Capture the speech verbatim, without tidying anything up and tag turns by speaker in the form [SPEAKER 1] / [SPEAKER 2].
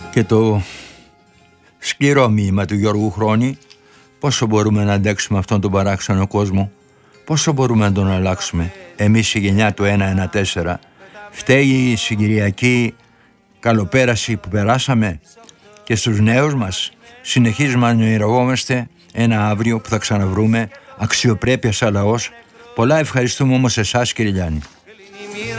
[SPEAKER 1] Και το σκληρό μήνυμα του Γιώργου Χρόνη, πόσο μπορούμε να αντέξουμε αυτόν τον παράξενο κόσμο, πόσο μπορούμε να τον αλλάξουμε εμείς η γενιά του εκατόν δεκατέσσερα. Φταίει η συγκυριακή καλοπέραση που περάσαμε και στους νέους μας συνεχίζουμε να ονειρευόμαστε ένα αύριο που θα ξαναβρούμε αξιοπρέπεια σαν λαός. Πολλά ευχαριστούμε όμως εσάς, κύριε Λιάννη.